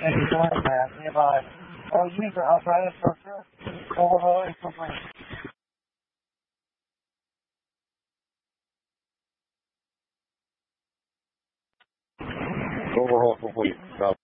Thank you for that. Nearby. Oh, user arthritis for sure. Overall, it's complete. Overhaul complete. Stop.